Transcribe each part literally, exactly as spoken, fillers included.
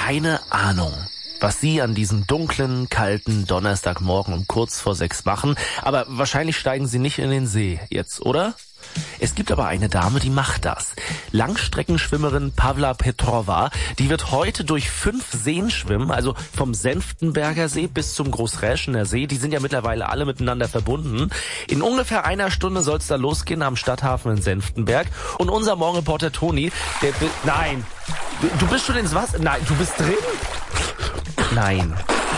keine Ahnung, was Sie an diesem dunklen, kalten Donnerstagmorgen um kurz vor sechs machen. Aber wahrscheinlich steigen Sie nicht in den See jetzt, oder? Es gibt aber eine Dame, die macht das. Langstreckenschwimmerin Pavla Petrova, die wird heute durch fünf Seen schwimmen, also vom Senftenberger See bis zum Großräschener See. Die sind ja mittlerweile alle miteinander verbunden. In ungefähr einer Stunde soll es da losgehen am Stadthafen in Senftenberg. Und unser Morgenreporter Toni, der... Nein, du, du bist schon ins Wasser? Nein, du bist drin? Nein.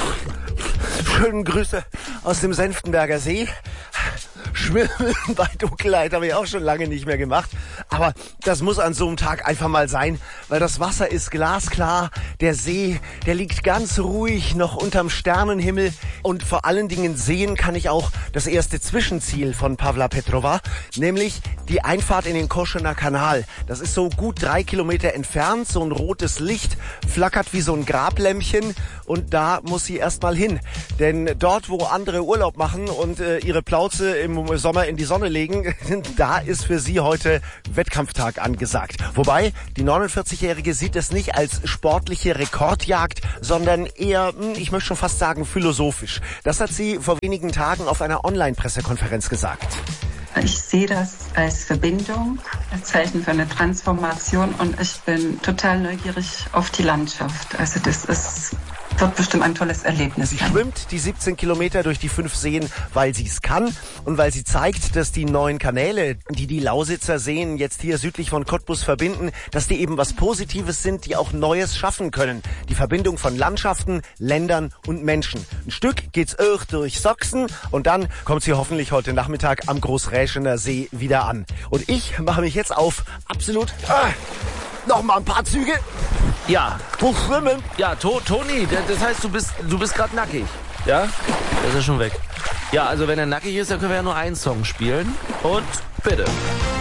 Schönen Grüße aus dem Senftenberger See. Schwimmen bei Dunkelheit habe ich auch schon lange nicht mehr gemacht. Aber das muss an so einem Tag einfach mal sein, weil das Wasser ist glasklar. Der See, der liegt ganz ruhig noch unterm Sternenhimmel. Und vor allen Dingen sehen kann ich auch das erste Zwischenziel von Pavla Petrova, nämlich die Einfahrt in den Koschener Kanal. Das ist so gut drei Kilometer entfernt. So ein rotes Licht flackert wie so ein Grablämpchen. Und da muss sie erstmal hin. Denn dort, wo andere Urlaub machen und äh, ihre Plauze im Sommer in die Sonne legen, da ist für sie heute Wettkampftag angesagt. Wobei, die neunundvierzigjährige sieht es nicht als sportliche Rekordjagd, sondern eher, ich möchte schon fast sagen, philosophisch. Das hat sie vor wenigen Tagen auf einer Online-Pressekonferenz gesagt. Ich sehe das als Verbindung, als Zeichen für eine Transformation und ich bin total neugierig auf die Landschaft. Also das ist... wird bestimmt ein tolles Erlebnis Sie sein. schwimmt die siebzehn Kilometer durch die fünf Seen, weil sie es kann und weil sie zeigt, dass die neuen Kanäle, die die Lausitzer Seen jetzt hier südlich von Cottbus verbinden, dass die eben was Positives sind, die auch Neues schaffen können. Die Verbindung von Landschaften, Ländern und Menschen. Ein Stück geht's auch durch Sachsen und dann kommt sie hoffentlich heute Nachmittag am Großräschener See wieder an. Und ich mache mich jetzt auf absolut... Ah, noch mal ein paar Züge. Ja. Hoch schwimmen. Ja, to Toni, das heißt, du bist du bist gerade nackig. Ja? Der ist ja schon weg. Ja, also wenn er nackig ist, dann können wir ja nur einen Song spielen. Und bitte.